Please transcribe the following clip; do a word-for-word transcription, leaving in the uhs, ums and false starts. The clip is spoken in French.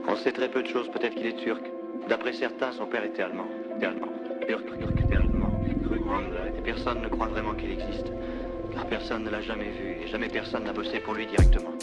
On sait très peu de choses, peut-être qu'il est turc. D'après certains, son père était allemand. Était allemand. Turc, turc, était allemand. Et personne ne croit vraiment qu'il existe. Car personne ne l'a jamais vu et jamais personne n'a bossé pour lui directement.